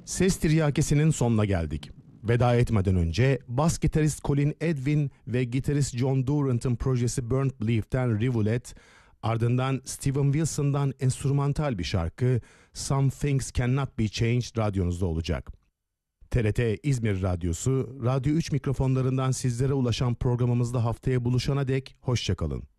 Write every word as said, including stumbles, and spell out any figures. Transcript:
Ses Tiryakisi'nin sonuna geldik. Veda etmeden önce bas gitarist Colin Edwin ve gitarist John Durant'ın projesi Burnt Leaf'ten Rivulet, ardından Steven Wilson'dan enstrümantal bir şarkı Some Things Cannot Be Changed radyonuzda olacak. T R T İzmir Radyosu, Radyo üç mikrofonlarından sizlere ulaşan programımızda haftaya buluşana dek hoşça kalın.